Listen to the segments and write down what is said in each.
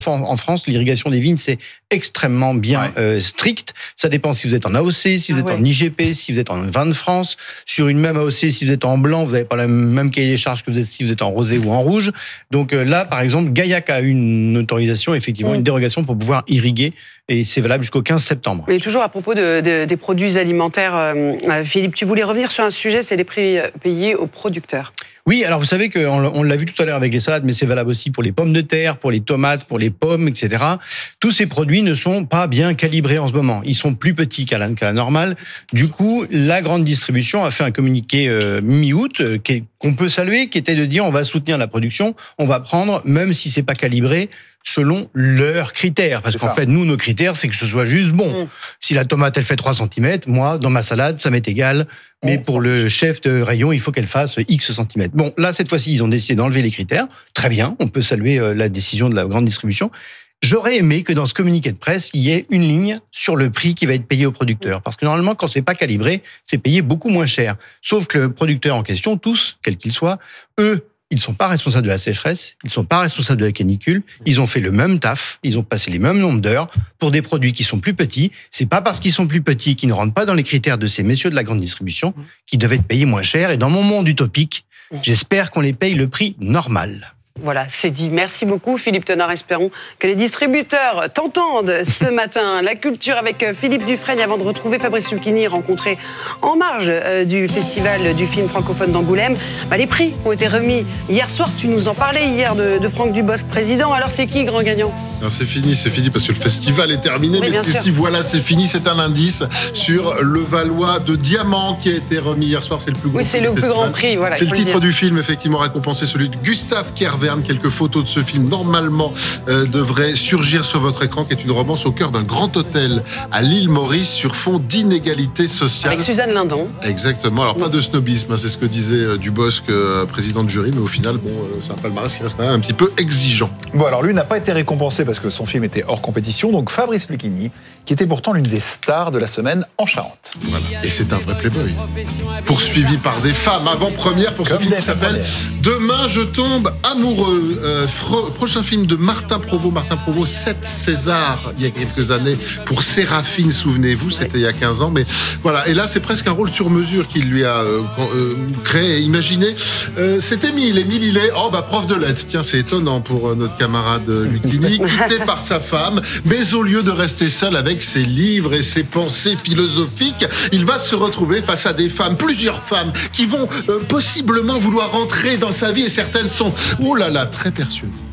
En France, l'irrigation des vignes, c'est extrêmement bien strict. Ça dépend si vous êtes en AOC, si vous êtes en IGP, si vous êtes en vin de France. Sur une même AOC, si vous êtes en blanc, vous n'avez pas le même cahier des charges que si vous êtes en rosé ou en rouge. Donc là, par exemple, Gaillac a une autorisation, effectivement, une dérogation pour pouvoir irriguer. Et c'est valable jusqu'au 15 septembre. Mais toujours à propos des produits alimentaires, Philippe, tu voulais revenir sur un sujet, c'est les prix payés aux producteurs. Oui, alors vous savez qu'on l'a vu tout à l'heure avec les salades, mais c'est valable aussi pour les pommes de terre, pour les tomates, pour les pommes, etc. Tous ces produits ne sont pas bien calibrés en ce moment. Ils sont plus petits qu'à la normale. Du coup, la grande distribution a fait un communiqué mi-août qu'on peut saluer, qui était de dire on va soutenir la production, on va prendre, même si c'est pas calibré, selon leurs critères. Parce qu'en fait, nous, nos critères, c'est que ce soit juste bon. Si la tomate, elle fait 3 cm, moi, dans ma salade, ça m'est égal. Mais pour le chef de rayon, il faut qu'elle fasse X centimètres. Bon, là, cette fois-ci, ils ont décidé d'enlever les critères. Très bien, on peut saluer la décision de la grande distribution. J'aurais aimé que dans ce communiqué de presse, il y ait une ligne sur le prix qui va être payé au producteur. Parce que normalement, quand c'est pas calibré, c'est payé beaucoup moins cher. Sauf que le producteur en question, tous, quels qu'ils soient, eux, ils ne sont pas responsables de la sécheresse, ils ne sont pas responsables de la canicule, ils ont fait le même taf, ils ont passé les mêmes nombres d'heures pour des produits qui sont plus petits. C'est pas parce qu'ils sont plus petits qu'ils ne rentrent pas dans les critères de ces messieurs de la grande distribution qu'ils devaient être payés moins cher. Et dans mon monde utopique, j'espère qu'on les paye le prix normal. Voilà, c'est dit. Merci beaucoup, Philippe Tenard. Espérons que les distributeurs t'entendent ce matin. La culture avec Philippe Dufresne, avant de retrouver Fabrice Lucchini, rencontré en marge du festival du film francophone d'Angoulême. Les prix ont été remis hier soir. Tu nous en parlais hier de Franck Dubosc, président. Alors, c'est qui grand gagnant ? Alors c'est fini parce que le festival est terminé. Oui, mais si voilà, c'est fini, c'est un indice sur le Valois de Diamant qui a été remis hier soir. C'est le plus gros. Oui, c'est le plus grand prix. Voilà, c'est le titre du film, effectivement, récompensé, celui de Gustave Kervern. Quelques photos de ce film, normalement, devraient surgir sur votre écran, qui est une romance au cœur d'un grand hôtel à l'île Maurice sur fond d'inégalité sociale. Avec Suzanne Lindon. Exactement. Alors, pas de snobisme, c'est ce que disait Dubosc, président de jury, mais au final, c'est un palmarès qui reste quand même un petit peu exigeant. Bon, alors lui n'a pas été récompensé parce que son film était hors compétition, donc Fabrice Lucchini, qui était pourtant l'une des stars de la semaine en Charente. Voilà. Et c'est un vrai playboy. Poursuivi par des femmes, avant-première pour ce film qui s'appelle Demain je tombe amoureux. Prochain film de Martin Provost. Martin Provost, 7 Césars il y a quelques années pour Séraphine, souvenez-vous, c'était il y a 15 ans. Mais voilà, et là c'est presque un rôle sur mesure qu'il lui a créé et imaginé. C'est Émile. Émile, il est prof de lettres. Tiens, c'est étonnant pour notre camarade Lucchini, quitté par sa femme, mais au lieu de rester seul avec ses livres et ses pensées philosophiques, il va se retrouver face à des femmes, plusieurs femmes, qui vont possiblement vouloir rentrer dans sa vie, et certaines sont, oh là là, très persuasives.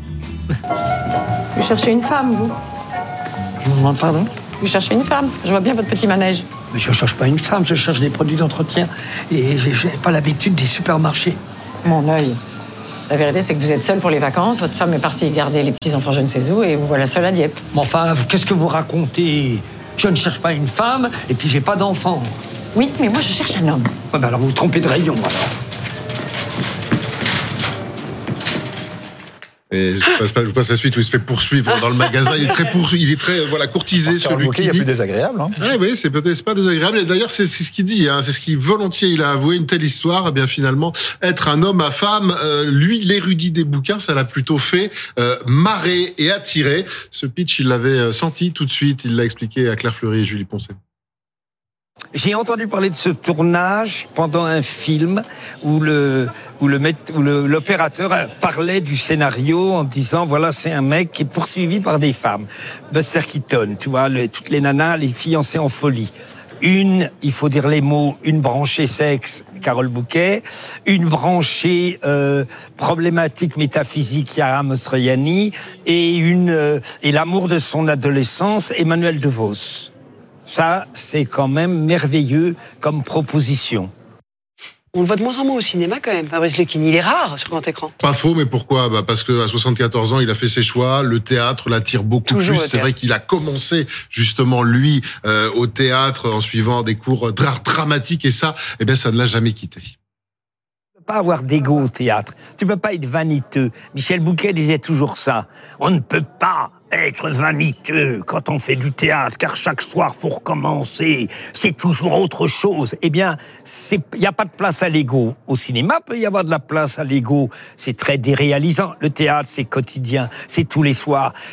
Vous cherchez une femme, vous ? Je vous demande pardon ? Vous cherchez une femme ? Je vois bien votre petit manège. Mais je ne cherche pas une femme, je cherche des produits d'entretien. Et je n'ai pas l'habitude des supermarchés. Mon œil. La vérité, c'est que vous êtes seul pour les vacances, votre femme est partie garder les petits-enfants je ne sais où, et vous voilà seul à Dieppe. Mais enfin, qu'est-ce que vous racontez ? Je ne cherche pas une femme, et puis j'ai pas d'enfant. Oui, mais moi je cherche un homme. Ouais, alors vous vous trompez de rayon, alors. Et je passe la suite où il se fait poursuivre dans le magasin. Il est très courtisé sur Lucchini. Il y a plus désagréable. Hein. Oui, c'est peut-être pas désagréable. Et d'ailleurs, c'est ce qu'il dit. C'est ce qu'il volontiers il a avoué. Une telle histoire, bien finalement, être un homme à femme, lui, l'érudit des bouquins, ça l'a plutôt fait marrer et attirer. Ce pitch, il l'avait senti tout de suite. Il l'a expliqué à Claire Fleury et Julie Poncet. J'ai entendu parler de ce tournage pendant un film où l'opérateur parlait du scénario en disant voilà, c'est un mec qui est poursuivi par des femmes. Buster Keaton, tu vois, toutes les nanas, les fiancées en folie. Une, il faut dire les mots, une branchée sexe, Carole Bouquet, une branchée problématique métaphysique, Yara Mostroianni, et l'amour de son adolescence, Emmanuel DeVos. Ça, c'est quand même merveilleux comme proposition. On le voit de moins en moins au cinéma quand même, Fabrice Lucchini. Il est rare sur grand écran. Pas faux, mais pourquoi ? Parce qu'à 74 ans, il a fait ses choix. Le théâtre l'attire beaucoup plus. C'est vrai qu'il a commencé justement, lui, au théâtre en suivant des cours d'art dramatique. Et ça, ça ne l'a jamais quitté. Tu ne peux pas avoir d'ego au théâtre. Tu ne peux pas être vaniteux. Michel Bouquet disait toujours ça. On ne peut pas être vaniteux quand on fait du théâtre, car chaque soir, faut recommencer. C'est toujours autre chose. Eh bien, il n'y a pas de place à l'ego. Au cinéma, peut y avoir de la place à l'ego. C'est très déréalisant. Le théâtre, c'est quotidien. C'est tous les soirs.